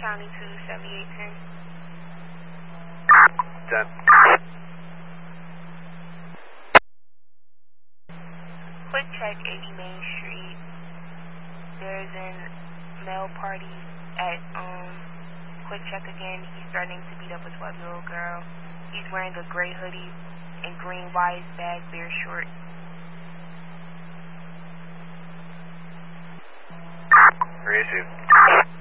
County 27810. 10. Quick check 80 Main Street. There's a male party at, quick check again. He's starting to beat up a 12-year-old girl. He's wearing a gray hoodie and green wise bag, bare shorts. Reissue.